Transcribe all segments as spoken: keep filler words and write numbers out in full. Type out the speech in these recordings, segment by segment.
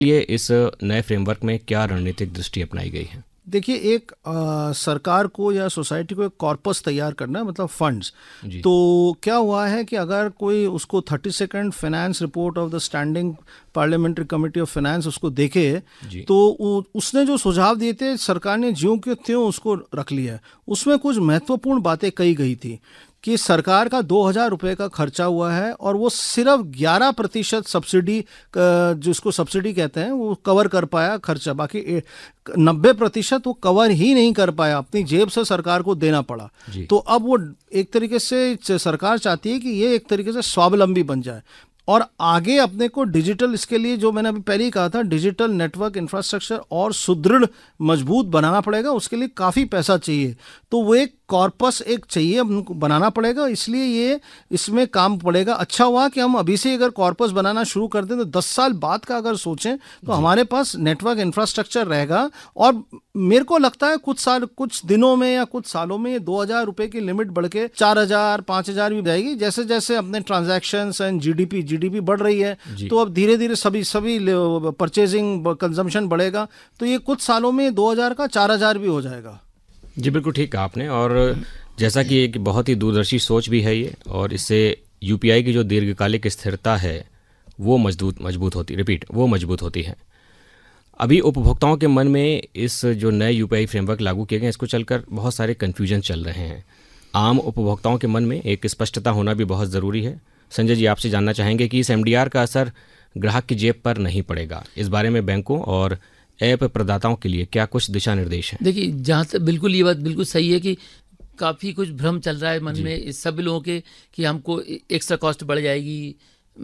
लिए इस नए फ्रेमवर्क में क्या रणनीतिक दृष्टि अपनाई गई है? देखिए, एक आ, सरकार को या सोसाइटी को एक कॉर्पस तैयार करना है, मतलब फंड्स। तो क्या हुआ है कि अगर कोई उसको thirty second finance report of the standing parliamentary committee of finance उसको देखे, तो उ, उसने जो सुझाव दिए थे सरकार ने ज्यों के त्यों उसको रख लिया। उसमें कुछ महत्वपूर्ण बातें कही गई थी कि सरकार का दो हज़ार रुपये का खर्चा हुआ है और वो सिर्फ ग्यारह प्रतिशत सब्सिडी, जिसको सब्सिडी कहते हैं, वो कवर कर पाया खर्चा। बाकी नब्बे प्रतिशत वो कवर ही नहीं कर पाया, अपनी जेब से सरकार को देना पड़ा। तो अब वो एक तरीके से सरकार चाहती है कि ये एक तरीके से स्वावलंबी बन जाए और आगे अपने को डिजिटल, इसके लिए जो मैंने अभी पहले ही कहा था, डिजिटल नेटवर्क इंफ्रास्ट्रक्चर और सुदृढ़ मजबूत बनाना पड़ेगा। उसके लिए काफ़ी पैसा चाहिए, तो वो एक कॉर्पस एक चाहिए, हमको बनाना पड़ेगा। इसलिए ये इसमें काम पड़ेगा। अच्छा हुआ कि हम अभी से अगर कॉर्पस बनाना शुरू कर दें तो दस साल बाद का अगर सोचें तो हमारे पास नेटवर्क इंफ्रास्ट्रक्चर रहेगा। और मेरे को लगता है कुछ साल, कुछ दिनों में या कुछ सालों में ये दो हजार रुपए की लिमिट बढ़ के चार हजार पाँच हजार भी जाएगी। जैसे जैसे अपने ट्रांजैक्शंस एंड जीडीपी जीडीपी बढ़ रही है, तो अब धीरे धीरे सभी सभी परचेजिंग कंजम्पशन बढ़ेगा, तो ये कुछ सालों में दो हजार का चार हजार भी हो जाएगा। जी बिल्कुल ठीक कहा आपने। और जैसा कि एक बहुत ही दूरदर्शी सोच भी है ये, और इससे यूपीआई की जो दीर्घकालिक स्थिरता है वो मजबूत मजबूत होती रिपीट वो मजबूत होती है। अभी उपभोक्ताओं के मन में इस जो नए यूपीआई फ्रेमवर्क लागू किए गए, इसको चलकर बहुत सारे कन्फ्यूजन चल रहे हैं। आम उपभोक्ताओं के मन में एक स्पष्टता होना भी बहुत ज़रूरी है। संजय जी, आपसे जानना चाहेंगे कि इस एमडीआर का असर ग्राहक की जेब पर नहीं पड़ेगा। इस बारे में बैंकों और ऐप प्रदाताओं के लिए क्या कुछ दिशा निर्देश हैं? देखिए, जहाँ तक बिल्कुल ये बात बिल्कुल सही है कि काफ़ी कुछ भ्रम चल रहा है मन में सभी लोगों के कि हमको एक्स्ट्रा कॉस्ट बढ़ जाएगी,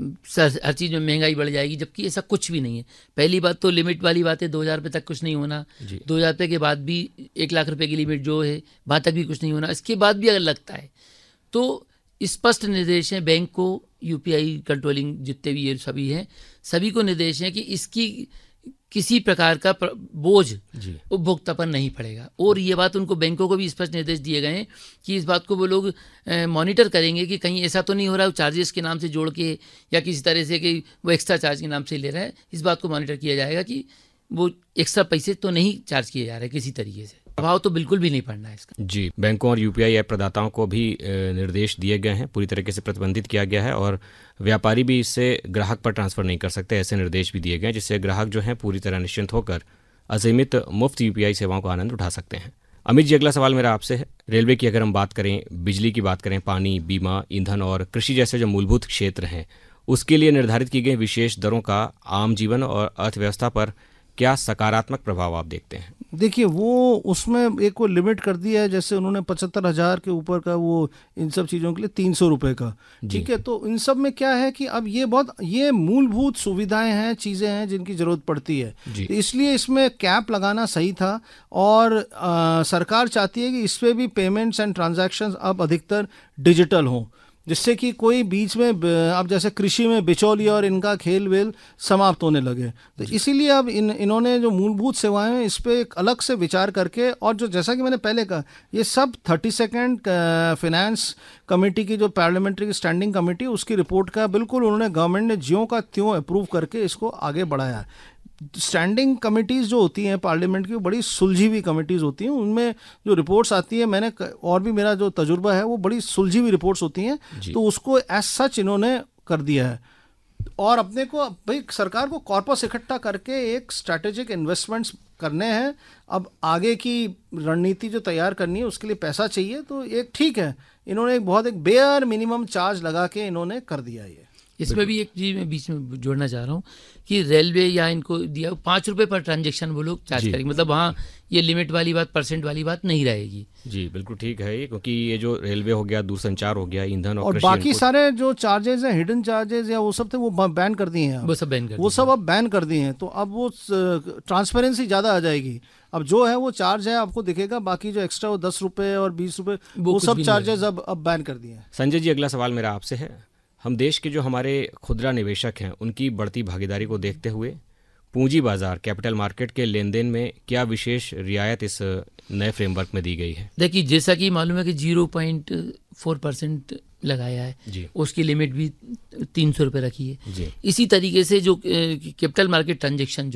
हर चीज़ में महंगाई बढ़ जाएगी, जबकि ऐसा कुछ भी नहीं है। पहली बात तो लिमिट वाली बात है, दो हज़ार रुपये तक कुछ नहीं होना। दो हज़ार रुपये के बाद भी एक लाख रुपए की लिमिट जो है वहाँ तक भी कुछ नहीं होना। इसके बाद भी अगर लगता है तो स्पष्ट निर्देश हैं बैंक को, यूपीआई कंट्रोलिंग जितने भी ये सभी हैं, सभी को निर्देश हैं कि इसकी किसी प्रकार का बोझ उपभोक्ता पर नहीं पड़ेगा। और ये बात उनको बैंकों को भी स्पष्ट निर्देश दिए गए हैं कि इस बात को वो लोग मॉनिटर करेंगे कि कहीं ऐसा तो नहीं हो रहा है चार्जेस के नाम से जोड़ के या किसी तरह से कि वो एक्स्ट्रा चार्ज के नाम से ले रहा है। इस बात को मॉनिटर किया जाएगा कि वो एक्स्ट्रा पैसे तो नहीं चार्ज किए जा रहे किसी तरीके से। प्रभाव तो बिल्कुल भी नहीं पड़ना है इसका। जी, बैंकों और यूपीआई ऐप प्रदाताओं को भी निर्देश दिए गए हैं, पूरी तरीके से प्रतिबंधित किया गया है और व्यापारी भी इससे ग्राहक पर ट्रांसफ़र नहीं कर सकते, ऐसे निर्देश भी दिए गए हैं, जिससे ग्राहक जो हैं पूरी तरह निश्चिंत होकर असीमित मुफ्त यूपीआई सेवाओं का आनंद उठा सकते हैं। अमित जी, अगला सवाल मेरा आपसे है। रेलवे की अगर हम बात करें, बिजली की बात करें, पानी, बीमा, ईंधन और कृषि जैसे जो मूलभूत क्षेत्र हैं, उसके लिए निर्धारित की गई विशेष दरों का आम जीवन और अर्थव्यवस्था पर क्या सकारात्मक प्रभाव आप देखते हैं? देखिए, वो उसमें एक वो लिमिट कर दिया है, जैसे उन्होंने पचहत्तर हजार के ऊपर का वो इन सब चीज़ों के लिए तीन सौ रुपये का, ठीक है। तो इन सब में क्या है कि अब ये बहुत ये मूलभूत सुविधाएं हैं, चीज़ें हैं जिनकी ज़रूरत पड़ती है, तो इसलिए इसमें कैप लगाना सही था। और आ, सरकार चाहती है कि इस पर भी पेमेंट्स एंड ट्रांजैक्शंस अब अधिकतर डिजिटल हों, जिससे कि कोई बीच में, अब जैसे कृषि में बिचौलिया और इनका खेल वेल समाप्त होने लगे। तो इसीलिए अब इन इन्होंने जो मूलभूत सेवाएं हैं इस पर एक अलग से विचार करके, और जो जैसा कि मैंने पहले कहा, ये सब थर्टी सेकेंड फाइनेंस कमेटी की जो पार्लियामेंट्री स्टैंडिंग कमेटी, उसकी रिपोर्ट का बिल्कुल उन्होंने गवर्नमेंट ने ज्यों का त्यों अप्रूव करके इसको आगे बढ़ाया। स्टैंडिंग कमिटीज़ जो होती हैं पार्लियामेंट की, बड़ी सुलझी हुई कमिटीज़ होती हैं, उनमें जो रिपोर्ट्स आती है, मैंने और भी मेरा जो तजुर्बा है, वो बड़ी सुलझी हुई रिपोर्ट्स होती हैं, तो उसको एज सच इन्होंने कर दिया है। और अपने को भाई सरकार को कॉर्पस इकट्ठा करके एक स्ट्रैटेजिक इन्वेस्टमेंट्स करने हैं। अब आगे की रणनीति जो तैयार करनी है उसके लिए पैसा चाहिए, तो एक ठीक है, इन्होंने एक बहुत एक बेयर मिनिमम चार्ज लगा के इन्होंने कर दिया ये। इसमें भी एक चीज़ मैं बीच में जोड़ना चाह रहा हूँ कि रेलवे या इनको दिया पाँच रुपये पर ट्रांजैक्शन वो लोग चार्ज करेंगे, मतलब वहाँ ये लिमिट वाली बात, परसेंट वाली बात नहीं रहेगी। जी बिल्कुल ठीक है ये, क्योंकि ये जो रेलवे हो गया, दूरसंचार हो गया, ईंधन और, और बाकी सारे जो चार्जेस हैं, हिडन चार्जेस या वो सब थे, वो बैन कर दिए हैं। वो सब बैन कर वो सब अब बैन कर दिए हैं, तो अब वो ट्रांसपेरेंसी ज़्यादा आ जाएगी। अब जो है वो चार्ज है आपको दिखेगा, बाकी जो एक्स्ट्रा वो दस रुपये और बीस रुपये वो सब चार्जेस अब अब बैन कर दिए हैं। संजय जी, अगला सवाल मेरा आपसे है। हम देश के जो हमारे खुदरा निवेशक हैं उनकी बढ़ती भागीदारी को देखते हुए पूंजी बाजार, कैपिटल मार्केट के लेन देन में क्या विशेष रियायत इस नए फ्रेमवर्क में दी गई है? देखिए, जैसा कि मालूम है कि जीरो पॉइंट फोर परसेंट लगाया है जी। उसकी लिमिट भी तीन सौ रुपये रखी है। जी। इसी तरीके से जो कैपिटल मार्केट ट्रांजेक्शन